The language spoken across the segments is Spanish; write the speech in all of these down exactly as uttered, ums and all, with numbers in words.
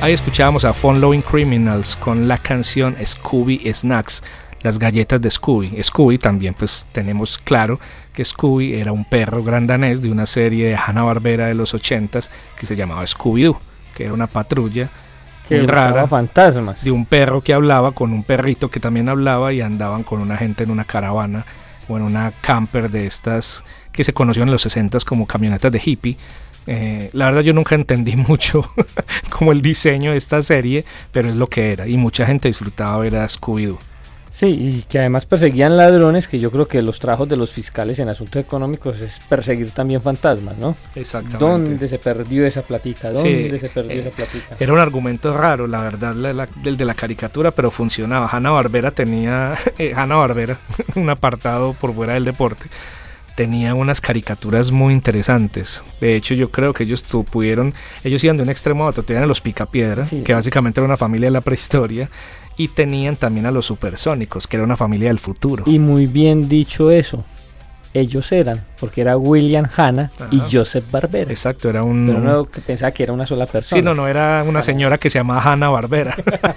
Ahí escuchábamos a Fun Loving Criminals con la canción Scooby Snacks, las galletas de Scooby. Scooby también, pues tenemos claro que Scooby era un perro gran danés de una serie de Hanna-Barbera de los ochentas que se llamaba Scooby-Doo, que era una patrulla que muy rara fantasmas de un perro que hablaba con un perrito que también hablaba y andaban con una gente en una caravana o en una camper de estas que se conoció en los sesentas como camionetas de hippie. Eh, la verdad yo nunca entendí mucho como el diseño de esta serie, pero es lo que era y mucha gente disfrutaba ver a Scooby-Doo. Sí, y que además perseguían ladrones, que yo creo que los trabajos de los fiscales en asuntos económicos es perseguir también fantasmas, ¿no? Exactamente. ¿Dónde se perdió esa platica? ¿Dónde Sí, se perdió eh, esa platica? Era un argumento raro, la verdad, la, la, del de la caricatura, pero funcionaba. Hanna-Barbera tenía, eh, Hanna-Barbera, un apartado por fuera del deporte, tenía unas caricaturas muy interesantes. De hecho, yo creo que ellos tu, pudieron, ellos iban de un extremo a otro. Tenían a los Picapiedra, sí, que básicamente era una familia de la prehistoria, y tenían también a los Supersónicos, que era una familia del futuro. Y muy bien dicho eso. Ellos eran, porque era William Hanna Ajá. y Joseph Barbera. Exacto, era un... Pero no pensaba que era una sola persona. Sí, no, no, era una señora que se llamaba Hanna-Barbera.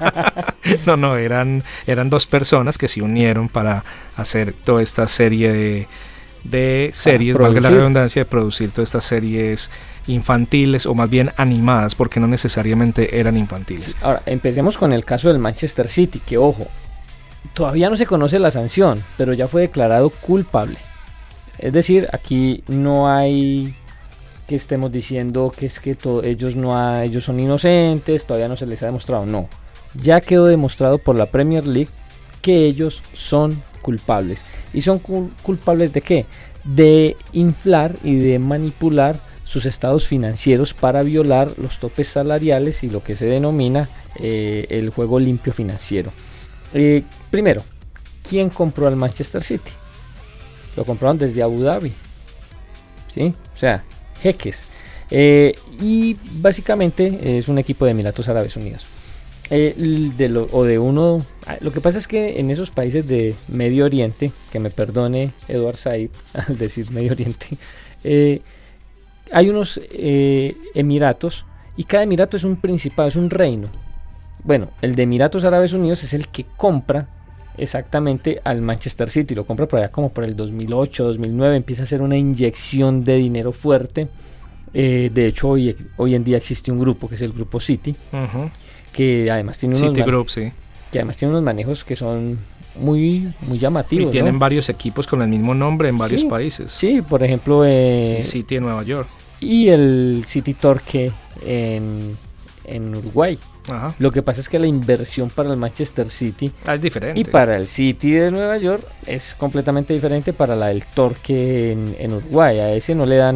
no, no, eran, eran dos personas que se unieron para hacer toda esta serie de... de series, valga la redundancia, de producir todas estas series infantiles o más bien animadas, porque no necesariamente eran infantiles. Ahora, empecemos con el caso del Manchester City, que ojo, todavía no se conoce la sanción, pero ya fue declarado culpable. Es decir, aquí no hay que estemos diciendo que es que to- ellos no ha, ellos son inocentes, todavía no se les ha demostrado, no. Ya quedó demostrado por la Premier League que ellos son culpables. ¿Y son cul- culpables de qué? De inflar y de manipular sus estados financieros para violar los topes salariales y lo que se denomina eh, el juego limpio financiero. Eh, primero, ¿quién compró al Manchester City? Lo compraron desde Abu Dhabi, ¿sí? O sea, jeques. Eh, y básicamente es un equipo de Emiratos Árabes Unidos. Eh, de lo, o de uno, lo que pasa es que en esos países de Medio Oriente, que me perdone Edward Said al decir Medio Oriente, eh, hay unos eh, emiratos y cada emirato es un principado, es un reino. Bueno, el de Emiratos Árabes Unidos es el que compra exactamente al Manchester City, lo compra por allá como por el dos mil ocho, dos mil nueve, empieza a hacer una inyección de dinero fuerte. Eh, de hecho hoy, hoy en día existe un grupo que es el grupo City, uh-huh. que además tiene unos City man- Group, sí. que además tiene unos manejos que son muy, muy llamativos. Y tienen ¿no? varios equipos con el mismo nombre en varios sí, países. Sí, por ejemplo eh, el City de Nueva York y el City Torque en, en Uruguay. Ajá. Lo que pasa es que la inversión para el Manchester City ah, es diferente. Y para el City de Nueva York es completamente diferente para la del Torque en, en Uruguay. A ese no le dan